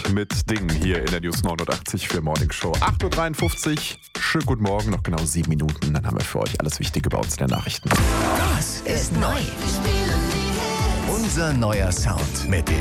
mit Ding hier in der News 89 für Morning Show. 8.53 Uhr. Schönen guten Morgen, noch genau 7 Minuten. Dann haben wir für euch alles Wichtige bei uns in den Nachrichten. Das ist neu. Unser neuer Sound mit den